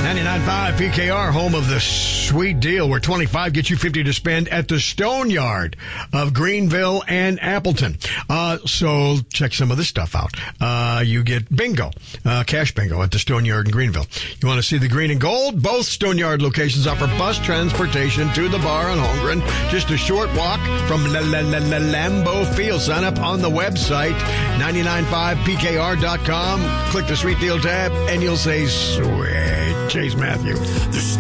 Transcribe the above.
99.5 PKR, home of the sweet deal where 25 gets you 50 to spend at the Stone Yard of Greenville and Appleton. So check some of this stuff out. You get bingo, cash bingo at the Stone Yard in Greenville. You want to see the green and gold? Both Stone Yard locations offer bus transportation to the bar on Holmgren. Just a short walk from Lambeau Field. Sign up on the website, 995pkr.com. Click the sweet deal tab and you'll say, sweet Chase Matthew.